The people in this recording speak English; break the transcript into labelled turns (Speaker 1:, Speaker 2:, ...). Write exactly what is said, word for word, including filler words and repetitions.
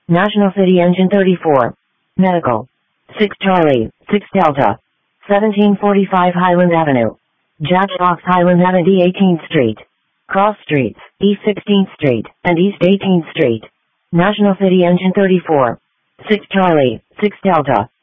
Speaker 1: National City Engine thirty-four. Medical. six Charlie, six Delta. seventeen forty-five Highland Avenue. Jackbox Highland Avenue eighteenth Street. Cross Streets, East sixteenth Street, and East eighteenth Street. National City Engine thirty-four. six Charlie, six Delta.